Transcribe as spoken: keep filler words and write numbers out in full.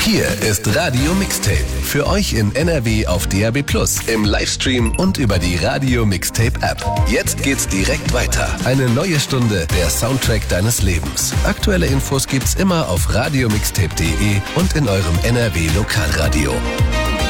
Hier ist Radio Mixtape. Für euch in N R W auf D A B plus, im Livestream und über die Radio Mixtape App. Jetzt geht's direkt weiter. Eine neue Stunde, der Soundtrack deines Lebens. Aktuelle Infos gibt's immer auf radiomixtape punkt de und in eurem N R W Lokalradio.